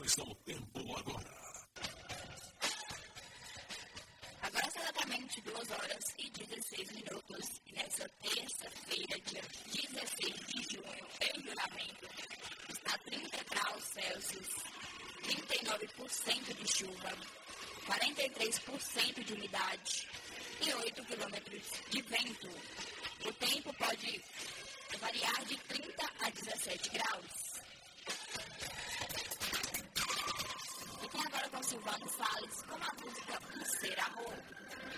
como está o tempo agora? Agora são exatamente 2 horas e 16 minutos. E nessa terça-feira, dia 16 de junho, em Livramento, está 30 graus Celsius, 39% de chuva, 43% de umidade e 8 quilômetros de vento. O tempo pode variar de 30 a 17 graus. Fiquem agora com Silvano Salles com a música Por Ser Amor.